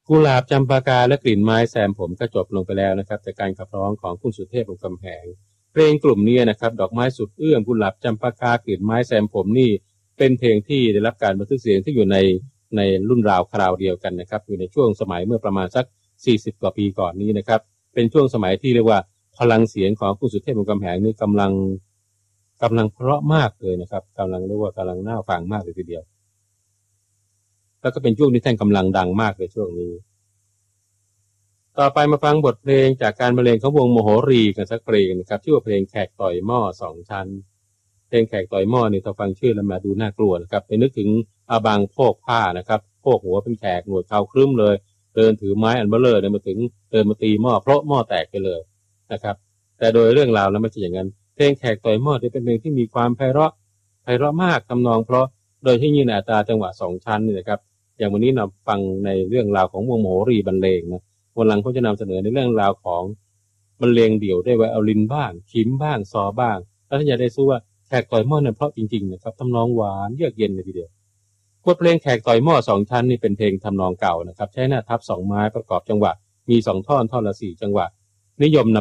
กุหลาบจำปากาและกลิ่นไม้แซมผมก็จบลงไปแล้วนะครับจากการขับร้องของคุณสุเทพวงศ์กำแหงเพลงกลุ่มนี้นะครับดอกไม้สุดเอื้อมกุหลาบจำปากากลิ่นไม้แซมผมนี่เป็นเพลงที่ได้รับการบันทึกเสียงที่อยู่ในรุ่นราวคราวเดียวกันนะครับอยู่ในช่วงสมัยเมื่อประมาณสัก40กว่าปีก่อนนี้นะครับเป็นช่วงสมัยที่เรียกว่าพลังเสียงของคุณสุเทพวงศ์กำแหงนี่กำลังเพราะมากเลยนะครับกำลังเรียกว่ากำลังน่าฟังมากเลยทีเดียวแล้วก็เป็นช่วงที่ท่านกำลังดังมากในช่วงนี้ต่อไปมาฟังบทเพลงจากการบรรเลงของวงโมโหรีกันสักเพลงนะครับชื่อว่าเพลงแขกต่อยหม้อ2 ชั้นเพลงแขกต่อยหม้อนี่ถ้าฟังชื่อแล้วมาดูน่ากลัวนะครับไปนึกถึงอาบังโพกผ้านะครับโพกหัวเป็นแขกหนวดเขาครึ้มเลยเดินถือไม้อันเบลอเดินมาตีหม้อเพราะหม้อแตกไปเลยนะครับแต่โดยเรื่องราวแล้วไม่ใช่อย่างนั้นเพลงแขกต่อยหม้อเป็นเพลงที่มีความไพเราะมากทำนองเพราะโดยที่ยินอัตราจังหวะ2 ชั้นนี่นะครับอย่างวันนี้นำฟังในเรื่องราวของวงโมโหรีบรรเลงนะวันหลังเขาจะนำเสนอในเรื่องราวของบรรเลงเดี่ยวได้ไวโอลินบ้างคิมบ้างซอบ้างแล้วท่านจะได้รู้ว่าแขกต่อยหม้อนั้นเพราะจริงๆนะครับทำนองหวานเยือกเย็นเลยทีเดียวบทเพลงแขกต่อยหม้อ2 ชั้นนี่เป็นเพลงทำนองเก่านะครับใช้หน้าทับ2 ไม้ประกอบจังหวะมี2 ท่อนละ4 จังหวะนิยม